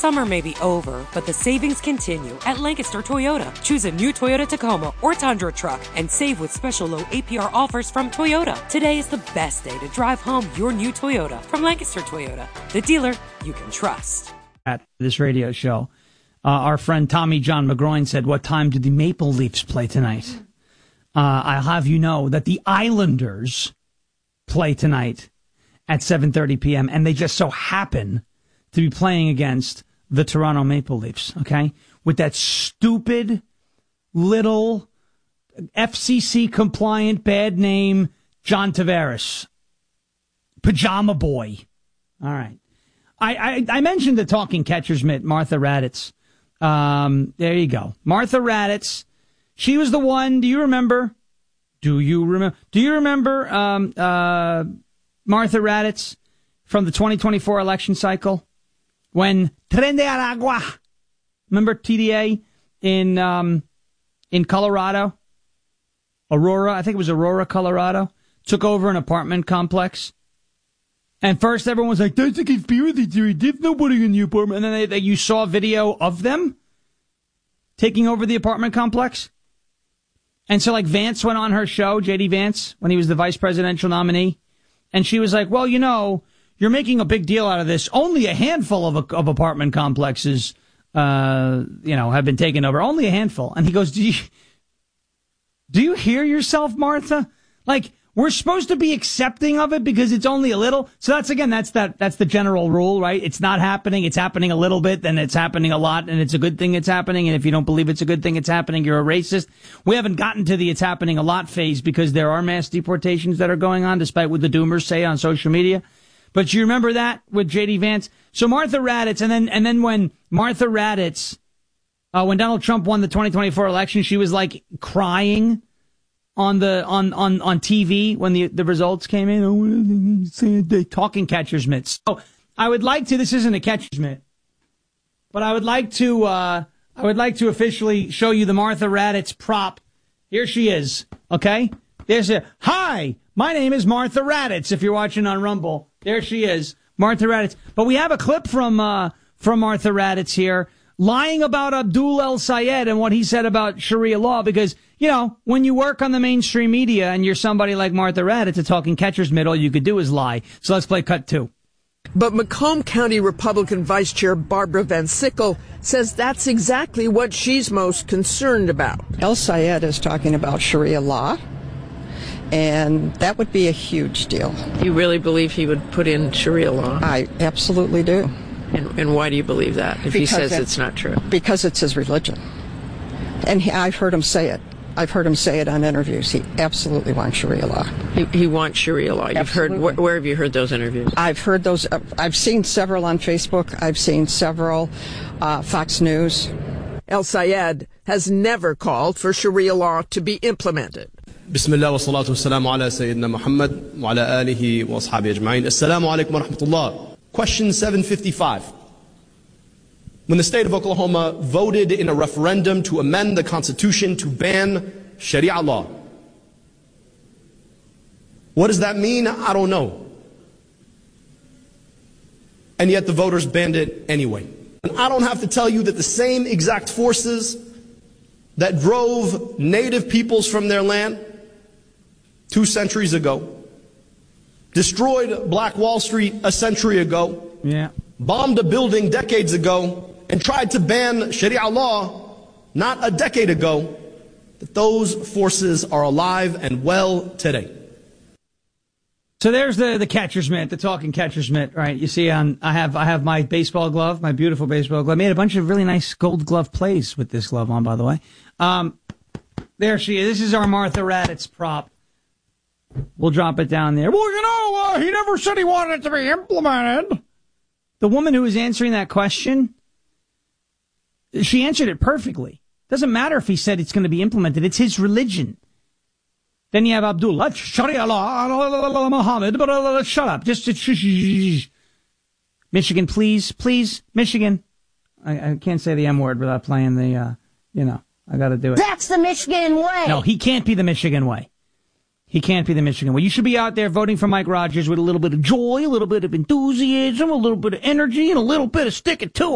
Summer may be over, but the savings continue at Lancaster Toyota. Choose a new Toyota Tacoma or Tundra truck and save with special low APR offers from Toyota. Today is the best day to drive home your new Toyota from Lancaster Toyota, the dealer you can trust. At this radio show, our friend Tommy John McGroin said, what time do the Maple Leafs play tonight? I'll have you know that the Islanders play tonight at 7:30 p.m., and they just so happen to be playing against the Toronto Maple Leafs, okay? With that stupid little FCC-compliant bad name, John Tavares. Pajama Boy. All right. I mentioned the talking catcher's mitt, Martha Raddatz. There you go. Martha Raddatz. She was the one, do you remember Martha Raddatz from the 2024 election cycle? When Tren de Aragua, remember TDA in Colorado? Aurora, I think it was Aurora, Colorado, took over an apartment complex. And first everyone was like, that's a conspiracy theory. There's nobody in the apartment. And then you saw a video of them taking over the apartment complex. And so, like, Vance went on her show, J.D. Vance, when he was the vice presidential nominee. And she was like, well, you know, you're making a big deal out of this. Only a handful of apartment complexes, have been taken over. Only a handful. And he goes, do you hear yourself, Martha? Like, we're supposed to be accepting of it because it's only a little. So that's the general rule, right? It's not happening. It's happening a little bit, then it's happening a lot, and it's a good thing it's happening. And if you don't believe it's a good thing it's happening, you're a racist. We haven't gotten to the it's happening a lot phase because there are mass deportations that are going on, despite what the doomers say on social media. But you remember that with J.D. Vance? So Martha Raddatz, and then when Martha Raddatz, when Donald Trump won the 2024 election, she was like crying on TV when the results came in. The talking catcher's mitt. So I would like to, this isn't a catcher's mitt, but I would like to officially show you the Martha Raddatz prop. Here she is. Okay. Hi, my name is Martha Raddatz. If you're watching on Rumble, there she is, Martha Raddatz. But we have a clip from Martha Raddatz here lying about Abdul El Sayed and what he said about Sharia law because, you know, when you work on the mainstream media and you're somebody like Martha Raddatz, a talking catcher's mitt, all you could do is lie. So let's play cut 2. But Macomb County Republican Vice Chair Barbara Van Sickle says that's exactly what she's most concerned about. El Sayed is talking about Sharia law, and that would be a huge deal. You really believe he would put in Sharia law? I absolutely do. And why do you believe that, if he says it's not true? Because it's his religion. And I've heard him say it. I've heard him say it on interviews. He absolutely wants Sharia law. He wants Sharia law. You've absolutely heard. Where have you heard those interviews? I've heard those. I've seen several on Facebook. I've seen several Fox News. El Sayed has never called for Sharia law to be implemented. Bismillah wa salatu wa salamu ala Sayyidina Muhammad wa ala alihi wa ashabi ajma'in. Assalamu alaikum wa rahmatullah. Question 755. When the state of Oklahoma voted in a referendum to amend the Constitution to ban Sharia law, what does that mean? I don't know. And yet the voters banned it anyway. And I don't have to tell you that the same exact forces that drove native peoples from their land 2 centuries ago, destroyed Black Wall Street a century ago, bombed a building decades ago, and tried to ban Sharia law not a decade ago, that those forces are alive and well today. So there's the catcher's mitt, the talking catcher's mitt, right? You see, I have my baseball glove, my beautiful baseball glove. I made a bunch of really nice gold glove plays with this glove on, by the way. There she is. This is our Martha Raddatz prop. We'll drop it down there. Well, you know, he never said he wanted it to be implemented. The woman who was answering that question, she answered it perfectly. Doesn't matter if he said it's going to be implemented. It's his religion. Then you have Abdullah, Sharia law, Muhammad, but shut up. Just Michigan, please, Michigan. I can't say the M word without playing the, I got to do it. That's the Michigan way. No, he can't be the Michigan way. He can't be the Michigan way. You should be out there voting for Mike Rogers with a little bit of joy, a little bit of enthusiasm, a little bit of energy, and a little bit of sticking to it.